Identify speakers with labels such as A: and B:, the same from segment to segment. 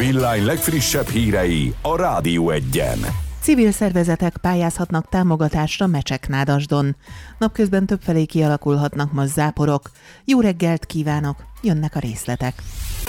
A: Villány legfrissebb hírei a Rádió Egyen.
B: Civil szervezetek pályázhatnak támogatásra Mecseknádasdon. Napközben többfelé kialakulhatnak most záporok. Jó reggelt kívánok, jönnek a részletek.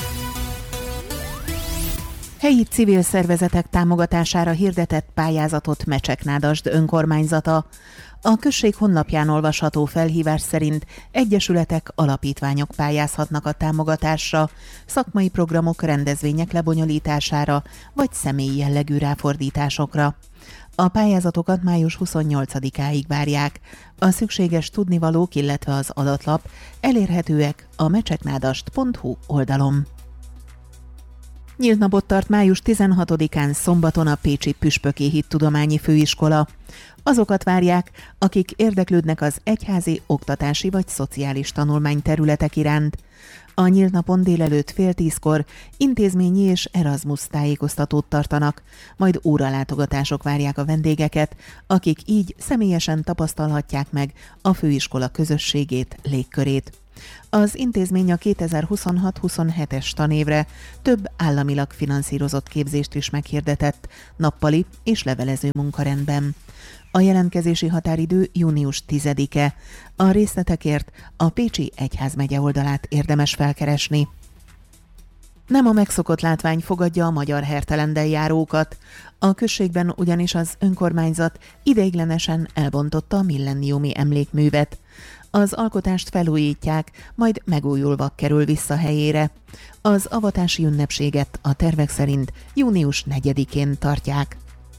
B: Helyi civil szervezetek támogatására hirdetett pályázatot Mecseknádasd önkormányzata. A község honlapján olvasható felhívás szerint egyesületek, alapítványok pályázhatnak a támogatásra, szakmai programok, rendezvények lebonyolítására vagy személyi jellegű ráfordításokra. A pályázatokat május 28-áig várják. A szükséges tudnivalók, illetve az adatlap elérhetőek a mecseknádast.hu oldalon. Nyílt napot tart május 16-án szombaton a Pécsi Püspöki Hittudományi Főiskola. Azokat várják, akik érdeklődnek az egyházi, oktatási vagy szociális tanulmányterületek iránt. A nyílt napon délelőtt 9:30 intézményi és Erasmus tájékoztatót tartanak, majd óralátogatások várják a vendégeket, akik így személyesen tapasztalhatják meg a főiskola közösségét, légkörét. Az intézmény a 2026-27-es tanévre több államilag finanszírozott képzést is meghirdetett, nappali és levelező munkarendben. A jelentkezési határidő június 10-e. A részletekért a Pécsi Egyházmegye oldalát érdemes felkeresni. Nem a megszokott látvány fogadja a magyar Hertelenden járókat. A községben ugyanis az önkormányzat ideiglenesen elbontotta a millenniumi emlékművet. Az alkotást felújítják, majd megújulva kerül vissza helyére. Az avatási ünnepséget a tervek szerint június 4-én tartják.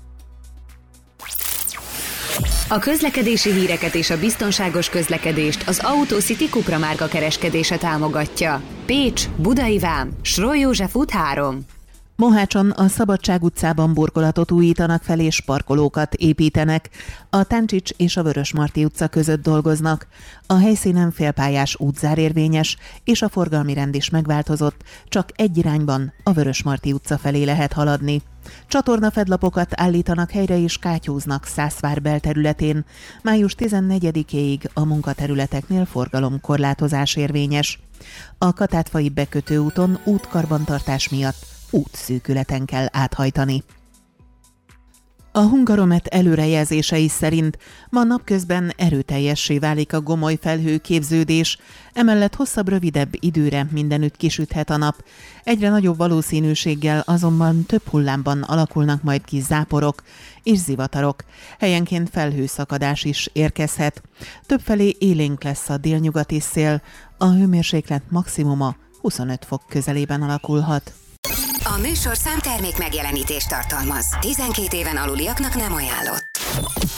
C: A közlekedési híreket és a biztonságos közlekedést az Autocity Cupra márka kereskedése támogatja. Pécs, Budai Vám, Sroly József út 3.
B: Mohácson a Szabadság utcában burkolatot újítanak fel és parkolókat építenek. A Táncsics és a Vörösmarty utca között dolgoznak. A helyszínen félpályás útzár érvényes, és a forgalmi rend is megváltozott, csak egy irányban, a Vörösmarty utca felé lehet haladni. Csatornafedlapokat állítanak helyre és kátyúznak Szászvár belterületén. Május 14-éig a munkaterületeknél forgalomkorlátozás érvényes. A Katátfai bekötő úton útkarbantartás miatt útszűkületen kell áthajtani. A Hungaromet előrejelzései szerint ma napközben erőteljessé válik a gomoly felhőképződés, emellett hosszabb-rövidebb időre mindenütt kisüthet a nap. Egyre nagyobb valószínűséggel azonban több hullámban alakulnak majd ki záporok és zivatarok. Helyenként felhőszakadás is érkezhet. Többfelé élénk lesz a délnyugati szél, a hőmérséklet maximuma 25 fok közelében alakulhat.
C: A műsorszám termék megjelenítést tartalmaz. 12 éven aluliaknak nem ajánlott.